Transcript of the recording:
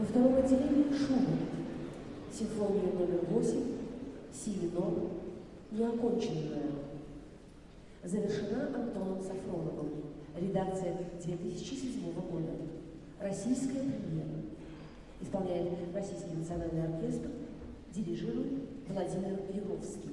Во втором отделении Шуберт. Симфония номер 8, си минор, неоконченная. Завершена Антоном Сафроновым. Редакция 2007 года. Российская премьера. Исполняет Российский национальный оркестр. Дирижирует Владимир Юровский.